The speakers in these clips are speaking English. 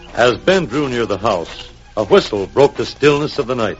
As Ben drew near the house, a whistle broke the stillness of the night.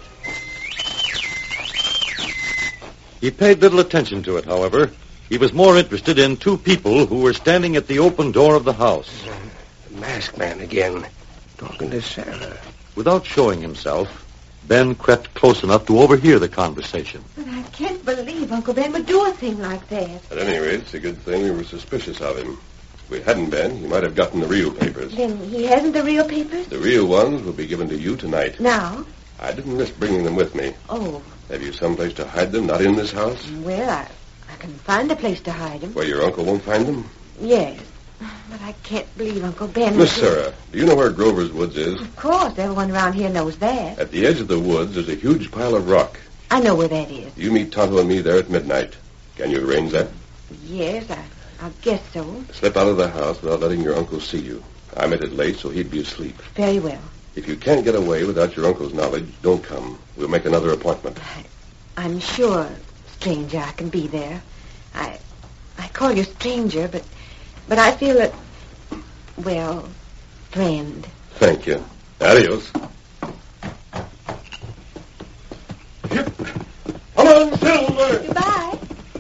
He paid little attention to it, however. He was more interested in two people who were standing at the open door of the house. The masked man again, talking to Sarah. Without showing himself, Ben crept close enough to overhear the conversation. But I can't believe Uncle Ben would do a thing like that. At any rate, it's a good thing we were suspicious of him. If we hadn't been, he might have gotten the real papers. Then he hasn't the real papers? The real ones will be given to you tonight. Now? I didn't risk bringing them with me. Oh. Have you someplace to hide them, not in this house? Well, I can find a place to hide them. Where your uncle won't find them? Yes. But I can't believe Uncle Ben... Miss Sarah, do you know where Grover's Woods is? Of course, everyone around here knows that. At the edge of the woods, there's a huge pile of rock. I know where that is. You meet Tonto and me there at midnight. Can you arrange that? Yes, I guess so. Slip out of the house without letting your uncle see you. I met it late, so he'd be asleep. Very well. If you can't get away without your uncle's knowledge, don't come. We'll make another appointment. I'm sure, stranger, I can be there. I call you stranger, but I feel that, well, friend. Thank you. Adios. Come on, Silver! Goodbye.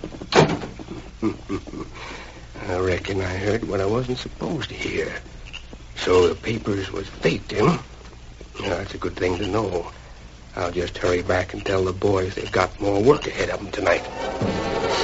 I reckon I heard what I wasn't supposed to hear. So the papers was faked, eh? Yeah, that's a good thing to know. I'll just hurry back and tell the boys they've got more work ahead of them tonight.